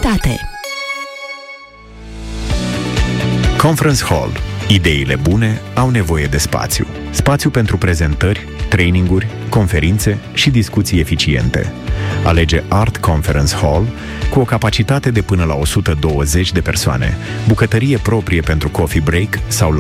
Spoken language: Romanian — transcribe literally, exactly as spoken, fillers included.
calitate. Conference Hall. Ideile bune au nevoie de spațiu. Spațiu pentru prezentări, traininguri, conferințe și discuții eficiente. Alege Art Conference Hall cu o capacitate de până la o sută douăzeci de persoane, bucătărie proprie pentru coffee break sau